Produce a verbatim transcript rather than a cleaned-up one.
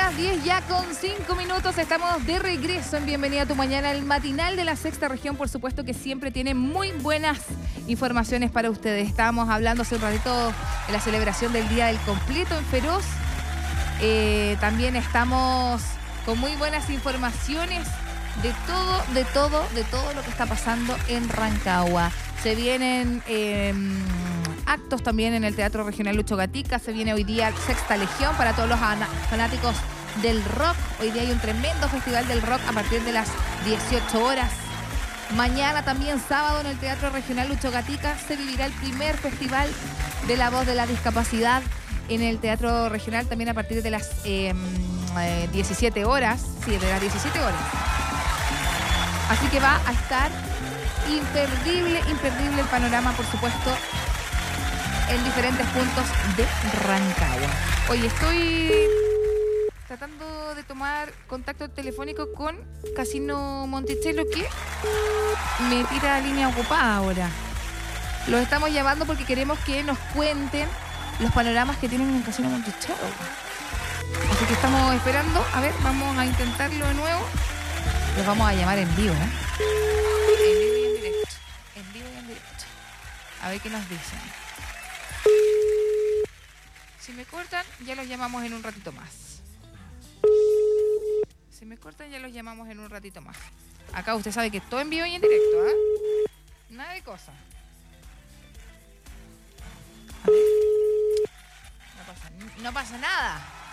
las diez ya con cinco minutos. Estamos de regreso en Bienvenida a tu Mañana, el matinal de la Sexta Región, por supuesto, que siempre tiene muy buenas informaciones para ustedes. Estábamos hablando hace un ratito de la celebración del Día del Completo en Feroz. Eh, también estamos con muy buenas informaciones de todo, de todo, de todo lo que está pasando en Rancagua. Se vienen eh, actos también en el Teatro Regional Lucho Gatica. Se viene hoy día Sexta Legión para todos los fanáticos del rock. Hoy día hay un tremendo festival del rock a partir de las dieciocho horas. Mañana también sábado en el Teatro Regional Lucho Gatica se vivirá el primer festival de la voz de la discapacidad en el Teatro Regional, también a partir de las eh, eh, diecisiete horas. Sí, de las diecisiete horas. Así que va a estar imperdible, imperdible el panorama, por supuesto, en diferentes puntos de Rancagua. Oye, estoy tratando de tomar contacto telefónico con Casino Monticello, que me tira línea ocupada ahora. Los estamos llamando porque queremos que nos cuenten los panoramas que tienen en Casino Monticello. Así que estamos esperando. A ver, vamos a intentarlo de nuevo. Los vamos a llamar en vivo, ¿eh? En vivo y en directo. En vivo y en directo. A ver qué nos dicen. Si me cortan, ya los llamamos en un ratito más. Si me cortan, ya los llamamos en un ratito más. Acá usted sabe que todo en vivo y en directo, ¿eh? Nada de cosa. A ver. No pasa, no pasa nada.